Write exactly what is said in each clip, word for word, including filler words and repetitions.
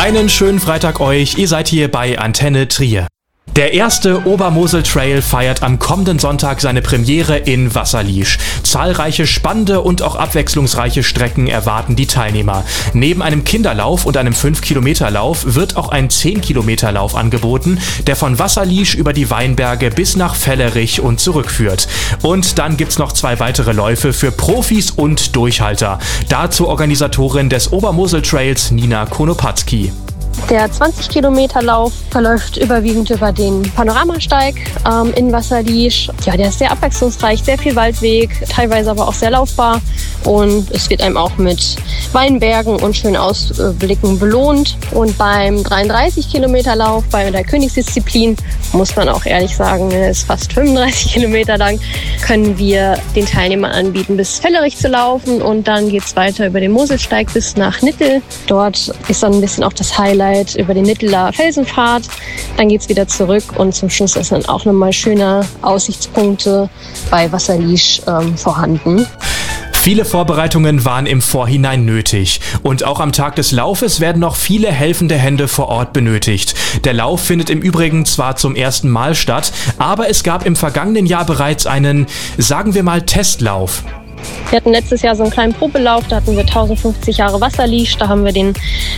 Einen schönen Freitag euch, ihr seid hier bei Antenne Trier. Der erste Obermosel Trail feiert am kommenden Sonntag seine Premiere in Wasserliesch. Zahlreiche spannende und auch abwechslungsreiche Strecken erwarten die Teilnehmer. Neben einem Kinderlauf und einem fünf Kilometer Lauf wird auch ein zehn Kilometer Lauf angeboten, der von Wasserliesch über die Weinberge bis nach Vellerich und zurückführt. Und dann gibt's noch zwei weitere Läufe für Profis und Durchhalter. Dazu Organisatorin des Obermosel Trails Nina Konopatzki. Der zwanzig Kilometer Lauf verläuft überwiegend über den Panoramasteig ähm, in Wasserliesch. Ja, der ist sehr abwechslungsreich, sehr viel Waldweg, teilweise aber auch sehr laufbar. Und es wird einem auch mit Weinbergen und schönen Ausblicken belohnt. Und beim dreiunddreißig Kilometer Lauf, bei der Königsdisziplin, muss man auch ehrlich sagen, er ist fast fünfunddreißig Kilometer lang, können wir den Teilnehmern anbieten, bis Vellerich zu laufen. Und dann geht es weiter über den Moselsteig bis nach Nittel. Dort ist dann ein bisschen auch das Highlight über den Nitteler Felsenpfad. Dann geht es wieder zurück und zum Schluss ist dann auch nochmal schöne Aussichtspunkte bei Wasserliesch ähm, vorhanden. Viele Vorbereitungen waren im Vorhinein nötig und auch am Tag des Laufes werden noch viele helfende Hände vor Ort benötigt. Der Lauf findet im Übrigen zwar zum ersten Mal statt, aber es gab im vergangenen Jahr bereits einen, sagen wir mal, Testlauf. Wir hatten letztes Jahr so einen kleinen Probelauf, da hatten wir tausendfünfzig Jahre Wasserliesch, da haben wir den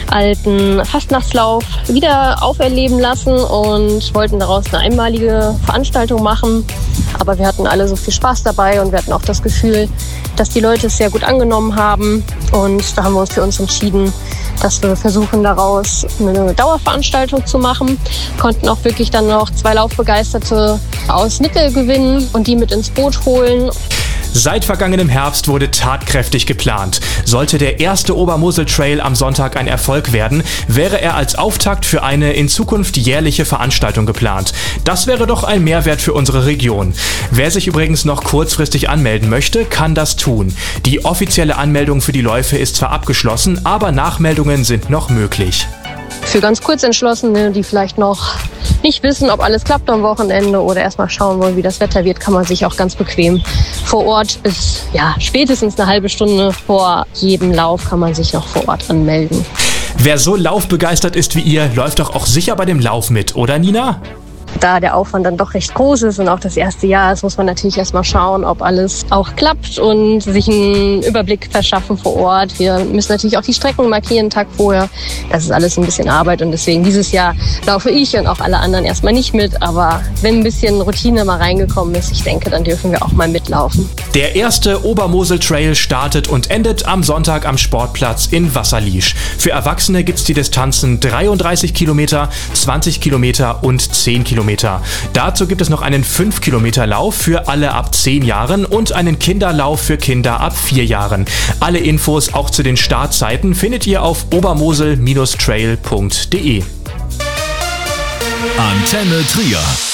alten Fastnachtslauf wieder auferleben lassen und wollten daraus eine einmalige Veranstaltung machen. Aber wir hatten alle so viel Spaß dabei und wir hatten auch das Gefühl, dass die Leute es sehr gut angenommen haben. Und da haben wir uns für uns entschieden, dass wir versuchen, daraus eine Dauerveranstaltung zu machen. Konnten auch wirklich dann noch zwei Laufbegeisterte aus Nittel gewinnen und die mit ins Boot holen. Seit vergangenem Herbst wurde tatkräftig geplant. Sollte der erste Obermosel Trail am Sonntag ein Erfolg werden, wäre er als Auftakt für eine in Zukunft jährliche Veranstaltung geplant. Das wäre doch ein Mehrwert für unsere Region. Wer sich übrigens noch kurzfristig anmelden möchte, kann das tun. Die offizielle Anmeldung für die Läufe ist zwar abgeschlossen, aber Nachmeldungen sind noch möglich. Für ganz Kurzentschlossene, die vielleicht noch nicht wissen, ob alles klappt am Wochenende oder erstmal schauen wollen, wie das Wetter wird, kann man sich auch ganz bequem vor Ort bis ja, spätestens eine halbe Stunde vor jedem Lauf kann man sich noch vor Ort anmelden. Wer so laufbegeistert ist wie ihr, läuft doch auch sicher bei dem Lauf mit, oder Nina? Da der Aufwand dann doch recht groß ist und auch das erste Jahr ist, muss man natürlich erstmal schauen, ob alles auch klappt und sich einen Überblick verschaffen vor Ort. Wir müssen natürlich auch die Strecken markieren, einen Tag vorher. Das ist alles ein bisschen Arbeit und deswegen dieses Jahr laufe ich und auch alle anderen erstmal nicht mit. Aber wenn ein bisschen Routine mal reingekommen ist, ich denke, dann dürfen wir auch mal mitlaufen. Der erste Obermosel Trail startet und endet am Sonntag am Sportplatz in Wasserliesch. Für Erwachsene gibt's die Distanzen dreiunddreißig Kilometer, zwanzig Kilometer und zehn Kilometer. Dazu gibt es noch einen fünf Kilometer Lauf für alle ab zehn Jahren und einen Kinderlauf für Kinder ab vier Jahren. Alle Infos auch zu den Startzeiten findet ihr auf obermosel Bindestrich trail Punkt de. Antenne Trier.